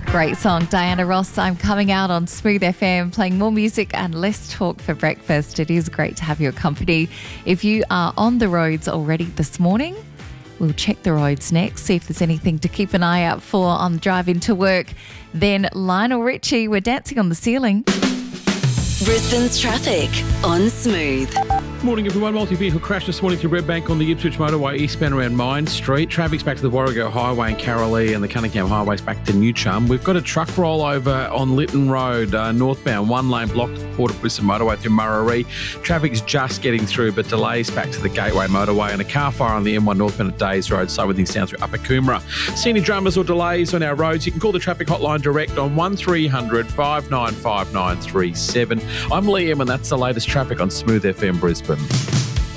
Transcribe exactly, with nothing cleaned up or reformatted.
Great song, Diana Ross. I'm coming out on Smooth F M, playing more music and less talk for breakfast. It is great to have your company. If you are on the roads already this morning, we'll check the roads next, see if there's anything to keep an eye out for on the drive into work. Then Lionel Richie, we're dancing on the ceiling. Brisbane's traffic on Smooth. Morning everyone. Multi-vehicle crash this morning through Redbank on the Ipswich motorway eastbound around Mine Street. Traffic's back to the Warrego Highway and Carolee, and the Cunningham Highway's back to New Chum. We've got a truck rollover on Lytton Road, uh, northbound, one lane blocked at the Port of Brisbane motorway through Murarrie. Traffic's just getting through, but delays back to the Gateway motorway, and a car fire on the M one northbound at Days Road, slowing things down through Upper Coomera. See any dramas or delays on our roads, you can call the traffic hotline direct on one three hundred, five nine five nine three seven. I'm Liam, and that's the latest traffic on Smooth F M Brisbane.